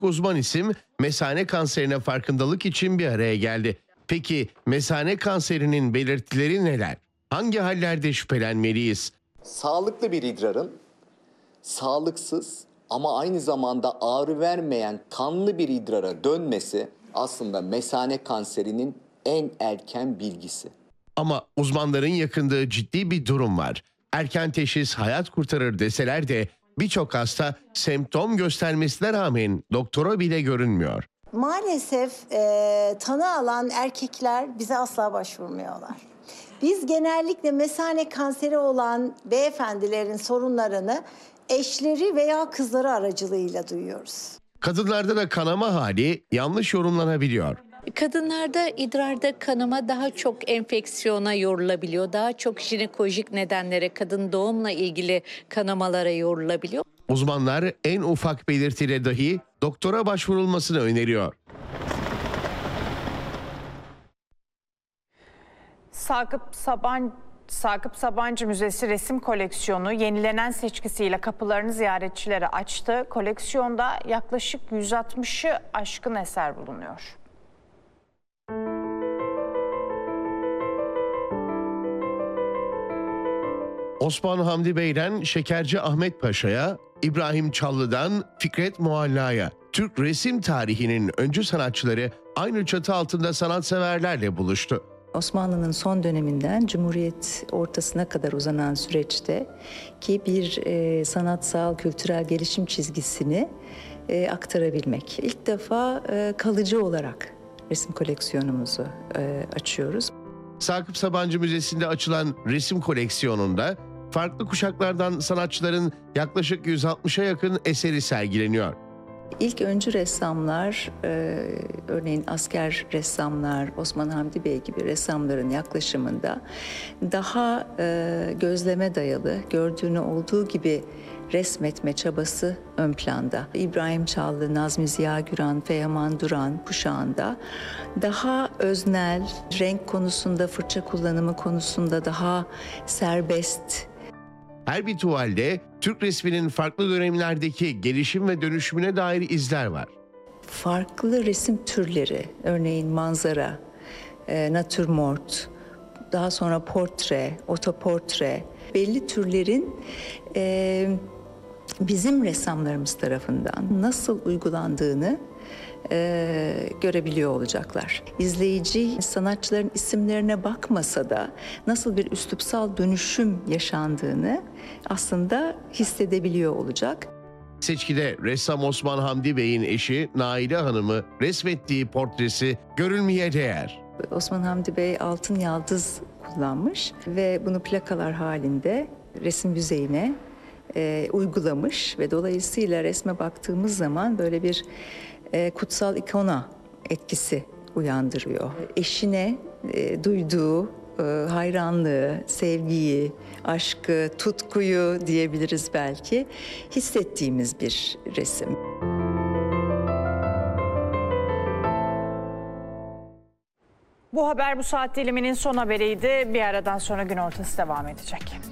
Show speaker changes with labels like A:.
A: uzman isim mesane kanserine farkındalık için bir araya geldi. Peki mesane kanserinin belirtileri neler? Hangi hallerde şüphelenmeliyiz?
B: Sağlıklı bir idrarın sağlıksız ama aynı zamanda ağrı vermeyen kanlı bir idrara dönmesi aslında mesane kanserinin en erken bilgisi.
A: Ama uzmanların yakındığı ciddi bir durum var. Erken teşhis hayat kurtarır deseler de birçok hasta semptom göstermesine rağmen doktora bile görünmüyor.
C: Maalesef tanı alan erkekler bize asla başvurmuyorlar. Biz genellikle mesane kanseri olan beyefendilerin sorunlarını eşleri veya kızları aracılığıyla duyuyoruz.
A: Kadınlarda da kanama hali yanlış yorumlanabiliyor.
D: Kadınlarda idrarda kanama daha çok enfeksiyona yorulabiliyor. Daha çok jinekolojik nedenlere, kadın doğumla ilgili kanamalara yorulabiliyor.
A: Uzmanlar en ufak belirtiyle dahi doktora başvurulmasını öneriyor.
E: Sakıp Sabancı Müzesi resim koleksiyonu yenilenen seçkisiyle kapılarını ziyaretçilere açtı. Koleksiyonda yaklaşık 160'ı aşkın eser bulunuyor.
A: Osman Hamdi Bey'den Şekerci Ahmet Paşa'ya, İbrahim Çallı'dan Fikret Mualla'ya, Türk resim tarihinin öncü sanatçıları aynı çatı altında sanatseverlerle buluştu.
F: Osmanlı'nın son döneminden Cumhuriyet ortasına kadar uzanan süreçte ki bir sanatsal, kültürel gelişim çizgisini aktarabilmek. İlk defa kalıcı olarak resim koleksiyonumuzu açıyoruz.
A: Sakıp Sabancı Müzesi'nde açılan resim koleksiyonunda farklı kuşaklardan sanatçıların yaklaşık 160'a yakın eseri sergileniyor.
F: İlk öncü ressamlar, örneğin asker ressamlar, Osman Hamdi Bey gibi ressamların yaklaşımında daha gözleme dayalı, gördüğünü olduğu gibi resmetme çabası ön planda. İbrahim Çallı, Nazmi Ziya Güran, Feyaman Duran kuşağında daha öznel, renk konusunda, fırça kullanımı konusunda daha serbest.
A: Her bir tuvalde Türk resminin farklı dönemlerdeki gelişim ve dönüşümüne dair izler var.
F: Farklı resim türleri, örneğin manzara, natürmort, daha sonra portre, otoportre, belli türlerin bizim ressamlarımız tarafından nasıl uygulandığını görebiliyor olacaklar. İzleyici sanatçıların isimlerine bakmasa da nasıl bir üslupsal dönüşüm yaşandığını aslında hissedebiliyor olacak.
A: Seçkide ressam Osman Hamdi Bey'in eşi Naile Hanım'ı resmettiği portresi görülmeye değer.
F: Osman Hamdi Bey altın yaldız kullanmış ve bunu plakalar halinde resim yüzeyine uygulamış ve dolayısıyla resme baktığımız zaman böyle bir kutsal ikona etkisi uyandırıyor. Eşine duyduğu hayranlığı, sevgiyi, aşkı, tutkuyu diyebiliriz belki hissettiğimiz bir resim.
E: Bu haber bu saat diliminin son haberiydi. Bir aradan sonra gün ortası devam edecek.